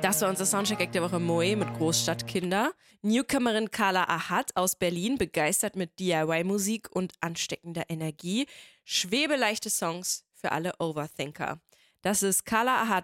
Das war unser Soundcheck der Woche Moe mit Großstadtkinder. Newcomerin Carla Ahad aus Berlin, begeistert mit DIY-Musik und ansteckender Energie. Schwebeleichte Songs für alle Overthinker. Das ist Carla Ahad